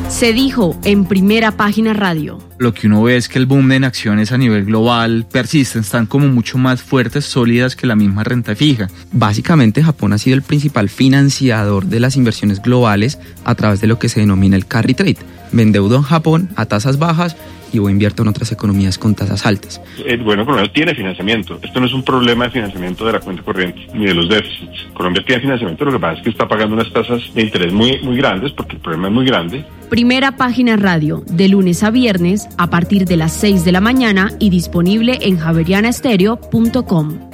Se dijo en Primera Página Radio. Lo que uno ve es que el boom de acciones a nivel global persiste, están como mucho más fuertes, sólidas que la misma renta fija. Básicamente Japón ha sido el principal financiador de las inversiones globales a través de lo que se denomina el carry trade. Me endeudo en Japón a tasas bajas y voy a invierto en otras economías con tasas altas. Bueno, Colombia tiene financiamiento. Esto no es un problema de financiamiento de la cuenta corriente ni de los déficits. Colombia tiene financiamiento, lo que pasa es que está pagando unas tasas de interés muy grandes porque el problema es muy grande. Primera Página Radio, de lunes a viernes a partir de las 6 de la mañana y disponible en javerianaestereo.com.